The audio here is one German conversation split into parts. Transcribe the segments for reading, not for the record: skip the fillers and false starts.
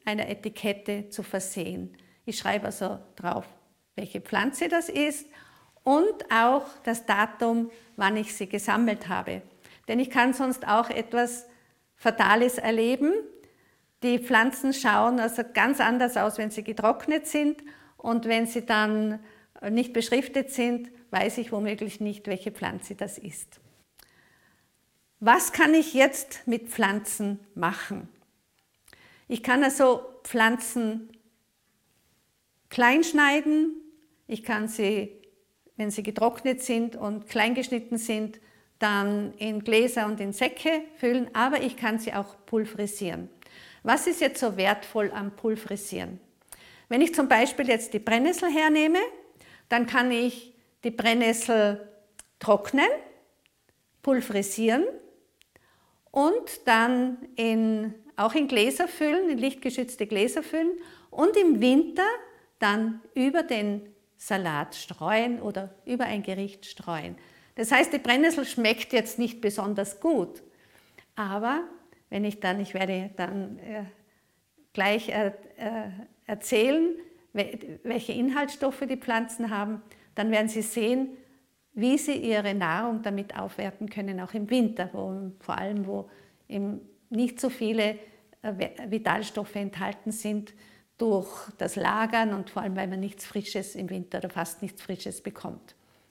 einer Etikette zu versehen. Ich schreibe also drauf, welche Pflanze das ist und auch das Datum, wann ich sie gesammelt habe. Denn ich kann sonst auch etwas Fatales erleben. Die Pflanzen schauen also ganz anders aus, wenn sie getrocknet sind, und wenn sie dann nicht beschriftet sind, weiß ich womöglich nicht, welche Pflanze das ist. Was kann ich jetzt mit Pflanzen machen? Ich kann also Pflanzen klein schneiden, ich kann sie, wenn sie getrocknet sind und klein geschnitten sind, dann in Gläser und in Säcke füllen, aber ich kann sie auch pulverisieren. Was ist jetzt so wertvoll am Pulverisieren? Wenn ich zum Beispiel jetzt die Brennnessel hernehme, dann kann ich die Brennnessel trocknen, pulverisieren und dann auch in Gläser füllen, in lichtgeschützte Gläser füllen und im Winter dann über den Salat streuen oder über ein Gericht streuen. Das heißt, die Brennnessel schmeckt jetzt nicht besonders gut, aber ich werde dann gleich erzählen, welche Inhaltsstoffe die Pflanzen haben, dann werden Sie sehen, wie Sie Ihre Nahrung damit aufwerten können, auch im Winter, vor allem wo eben nicht so viele Vitalstoffe enthalten sind durch das Lagern und vor allem, weil man nichts Frisches im Winter oder fast nichts Frisches bekommt.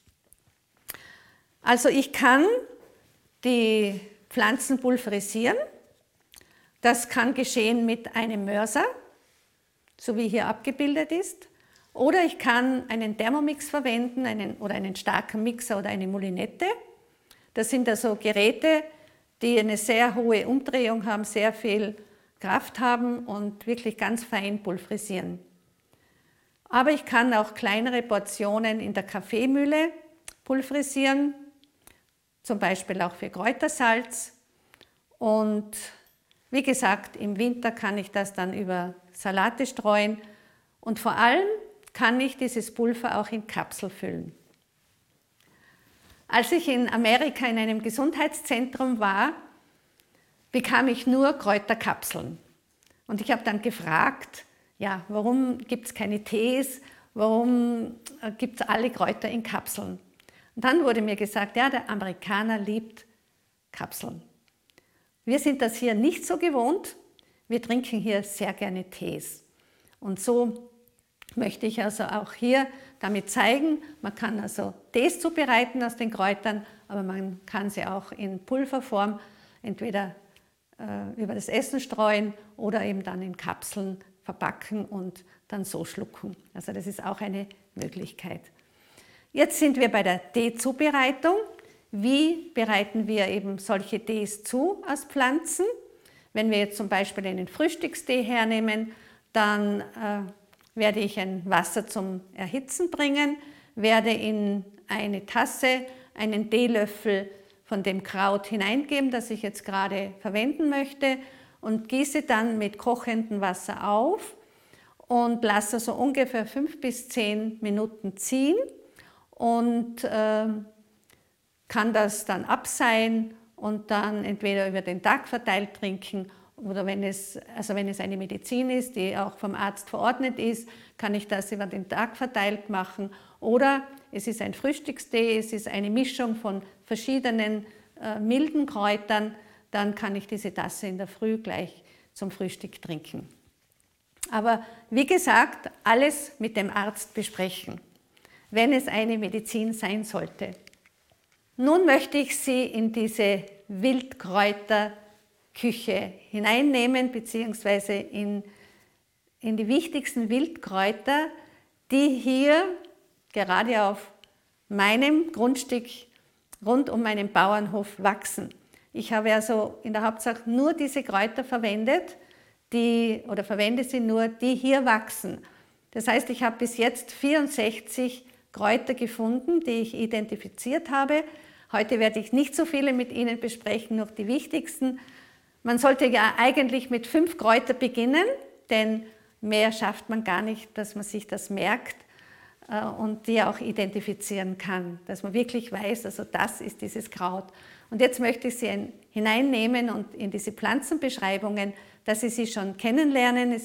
Also ich kann die Pflanzen pulverisieren. Das kann geschehen mit einem Mörser, so wie hier abgebildet ist. Oder ich kann einen Thermomix verwenden, einen starken Mixer oder eine Moulinette. Das sind also Geräte, die eine sehr hohe Umdrehung haben, sehr viel Kraft haben und wirklich ganz fein pulverisieren. Aber ich kann auch kleinere Portionen in der Kaffeemühle pulverisieren, zum Beispiel auch für Kräutersalz. Und wie gesagt, im Winter kann ich das dann über Salate streuen und vor allem kann ich dieses Pulver auch in Kapsel füllen. Als ich in Amerika in einem Gesundheitszentrum war, bekam ich nur Kräuterkapseln. Und ich habe dann gefragt, ja, warum gibt es keine Tees, warum gibt es alle Kräuter in Kapseln? Und dann wurde mir gesagt, ja, der Amerikaner liebt Kapseln. Wir sind das hier nicht so gewohnt, wir trinken hier sehr gerne Tees. Und so möchte ich also auch hier damit zeigen, man kann also Tees zubereiten aus den Kräutern, aber man kann sie auch in Pulverform entweder über das Essen streuen oder eben dann in Kapseln verpacken und dann so schlucken. Also das ist auch eine Möglichkeit. Jetzt sind wir bei der Teezubereitung. Wie bereiten wir eben solche Tees zu aus Pflanzen? Wenn wir jetzt zum Beispiel einen Frühstückstee hernehmen, dann werde ich ein Wasser zum Erhitzen bringen, werde in eine Tasse einen Teelöffel von dem Kraut hineingeben, das ich jetzt gerade verwenden möchte, und gieße dann mit kochendem Wasser auf und lasse so ungefähr 5 bis 10 Minuten ziehen und kann das dann abseihen und dann entweder über den Tag verteilt trinken oder wenn es eine Medizin ist, die auch vom Arzt verordnet ist, kann ich das über den Tag verteilt machen. Oder es ist ein Frühstückstee, es ist eine Mischung von verschiedenen milden Kräutern, dann kann ich diese Tasse in der Früh gleich zum Frühstück trinken. Aber wie gesagt, alles mit dem Arzt besprechen, wenn es eine Medizin sein sollte. Nun möchte ich Sie in diese Wildkräuterküche hineinnehmen, beziehungsweise in die wichtigsten Wildkräuter, die hier gerade auf meinem Grundstück rund um meinen Bauernhof wachsen. Ich habe also in der Hauptsache nur diese Kräuter verwendet, verwende sie nur, die hier wachsen. Das heißt, ich habe bis jetzt 64 Kräuter gefunden, die ich identifiziert habe. Heute werde ich nicht so viele mit Ihnen besprechen, nur die wichtigsten. Man sollte ja eigentlich mit 5 Kräutern beginnen, denn mehr schafft man gar nicht, dass man sich das merkt und die auch identifizieren kann, dass man wirklich weiß, also das ist dieses Kraut. Und jetzt möchte ich Sie hineinnehmen und in diese Pflanzenbeschreibungen, dass Sie sie schon kennenlernen.